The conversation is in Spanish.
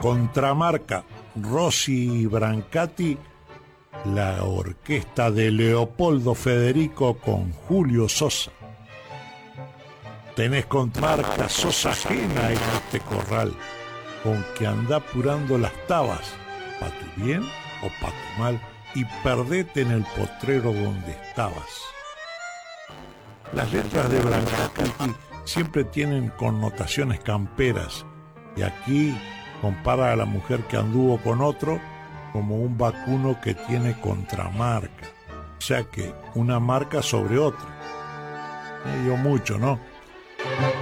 contramarca Rossi Brancati, la orquesta de Leopoldo Federico con Julio Sosa. Tenés contramarca Sosa ajena en este corral, con que anda apurando las tabas, pa' tu bien o pa' tu mal, y perdete en el potrero donde estabas. Las letras de Brancati siempre tienen connotaciones camperas, y aquí compara a la mujer que anduvo con otro como un vacuno que tiene contramarca, o sea que una marca sobre otra. Me dio mucho, ¿no?